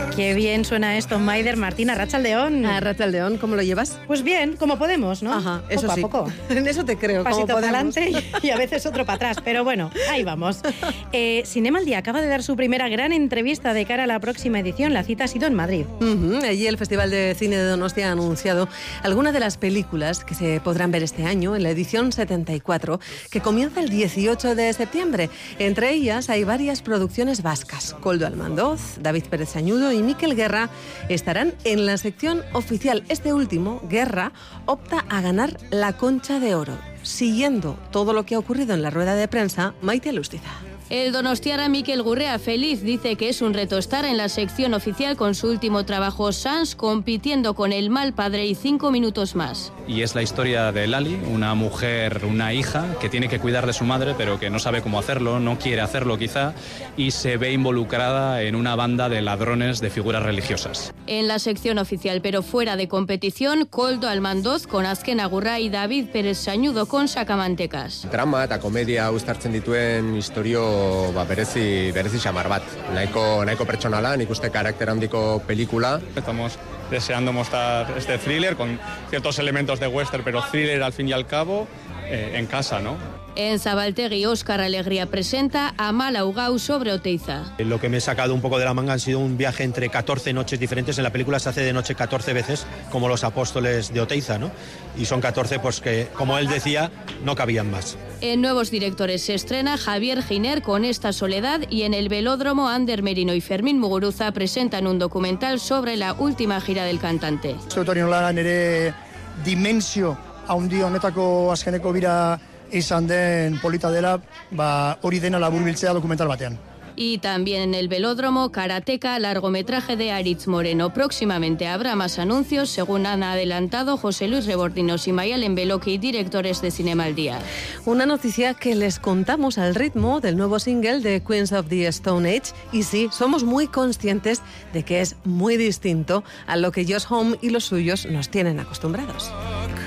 Qué bien suena esto, Maider. Martina, Arratsaldeon. Arratsaldeon, ¿cómo lo llevas? Pues bien, como podemos, ¿no? Ajá, eso poco sí. a poco. En eso te creo. Pasito como para podemos. adelante y a veces otro para atrás, pero bueno, ahí vamos. Cinema al Día acaba de dar su primera gran entrevista de cara a la próxima edición. La cita ha sido en Madrid. Allí el Festival de Cine de Donostia ha anunciado algunas de las películas que se podrán ver este año en la edición 74, que comienza el 18 de septiembre. Entre ellas hay varias producciones vascas. Koldo Almandoz, David Pérez Sañudo y Mikel Guerra estarán en la sección oficial. Este último, Guerra, opta a ganar la Concha de Oro. Siguiendo todo lo que ha ocurrido en la rueda de prensa, Maite Lustiza. El donostiarra Mikel Gurrea, feliz, dice que es un reto estar en la sección oficial con su último trabajo Sans, compitiendo con El mal padre y 5 minutos más. Y es la historia de Lali, una mujer, una hija que tiene que cuidar de su madre, pero que no sabe cómo hacerlo, no quiere hacerlo quizá, y se ve involucrada en una banda de ladrones de figuras religiosas. En la sección oficial, pero fuera de competición, Koldo Almandoz con Azken Agurra y David Pérez Sañudo con Sacamantecas. Drama eta komedia uztartzen dituen historio berezi xamar bat. Nahiko pertsonala, nik uste karakter handiko pelikula. Estamos deseando mostrar este thriller con ciertos elementos de western, pero thriller al fin y al cabo, en casa, ¿no? En Zabaltegui, Óscar Alegría presenta Amala Ugau sobre Oteiza. Lo que me he sacado un poco de la manga han sido un viaje entre 14 noches diferentes. En la película se hace de noche 14 veces, como los apóstoles de Oteiza, ¿no? Y son 14 pues que, como él decía, no cabían más. En Nuevos Directores se estrena Javier Giner con Esta soledad, y en el Velódromo Ander Merino y Fermín Muguruza presentan un documental sobre la última gira del cantante. Zotorinola nere dimensio handi honetako azkeneko bira izan den polita dela, hori dena laburbiltzea dokumental batean. Y también en el Velódromo, Karateka, largometraje de Aritz Moreno. Próximamente habrá más anuncios, según han adelantado José Luis Rebordinos y Mayalen Beloki, directores de Cinema al Día. Una noticia que les contamos al ritmo del nuevo single de Queens of the Stone Age. Y sí, somos muy conscientes de que es muy distinto a lo que Josh Homme y los suyos nos tienen acostumbrados.